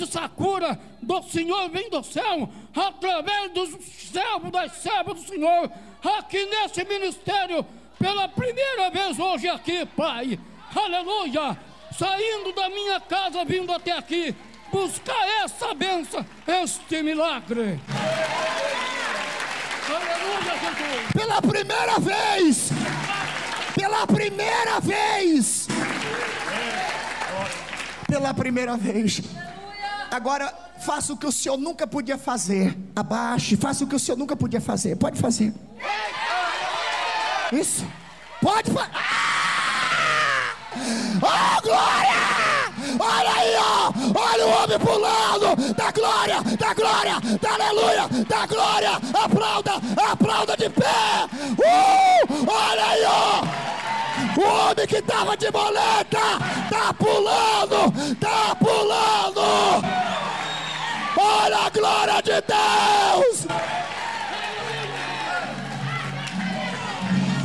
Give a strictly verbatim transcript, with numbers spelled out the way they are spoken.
essa cura do Senhor vem do céu, através dos servos, das servas do Senhor, aqui nesse ministério, pela primeira vez hoje aqui, Pai, aleluia, saindo da minha casa, vindo até aqui, buscar essa bênção, este milagre. Aleluia, Jesus. Pela primeira vez, pela primeira vez, pela primeira vez. Agora, faça o que o senhor nunca podia fazer. Abaixe, faça o que o senhor nunca podia fazer. Pode fazer. Isso. Pode fazer. Ah! Oh, glória! Olha aí, ó. Olha o homem pulando. Da glória, da glória, da aleluia, da glória. Aplauda, aplauda de pé. Uh! Olha aí, ó. O homem que estava de boleta tá pulando, tá pulando. Olha a glória de